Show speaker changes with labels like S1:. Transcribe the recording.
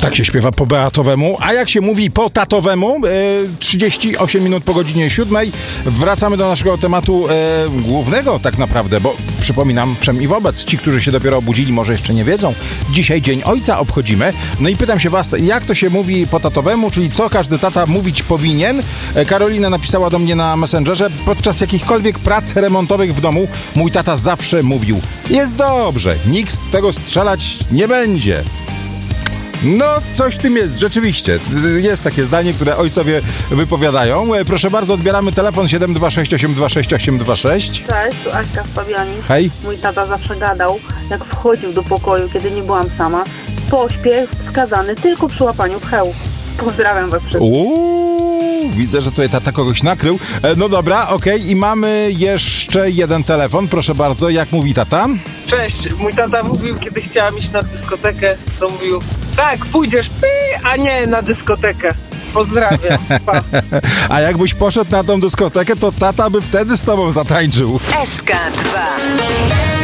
S1: Tak się śpiewa po beatowemu, a jak się mówi po tatowemu, 38 minut po godzinie 7. Wracamy do naszego tematu głównego tak naprawdę, bo przypominam wszem i wobec, ci, którzy się dopiero obudzili, może jeszcze nie wiedzą, dzisiaj Dzień Ojca obchodzimy. No i pytam się was, jak to się mówi po tatowemu, czyli co każdy tata mówić powinien? Karolina napisała do mnie na Messengerze, podczas jakichkolwiek prac remontowych w domu mój tata zawsze mówił: jest dobrze, nikt z tego strzelać nie będzie. No, coś w tym jest, rzeczywiście. Jest takie zdanie, które ojcowie wypowiadają. Proszę bardzo, odbieramy telefon 726826826.
S2: Cześć, tu Aśka z Fabiani.
S1: Hej.
S2: Mój tata zawsze gadał, jak wchodził do pokoju, kiedy nie byłam sama. Pośpiech wskazany tylko przy łapaniu pcheł. Pozdrawiam was wszystkich.
S1: Widzę, że tutaj tata kogoś nakrył. No dobra, okej. I mamy jeszcze jeden telefon. Proszę bardzo, jak mówi tata?
S3: Cześć, mój tata mówił, kiedy chciałam iść na dyskotekę, to mówił: tak, pójdziesz, a nie na dyskotekę. Pozdrawiam. Pa.
S1: A jakbyś poszedł na tą dyskotekę, to tata by wtedy z tobą zatańczył.
S4: SK2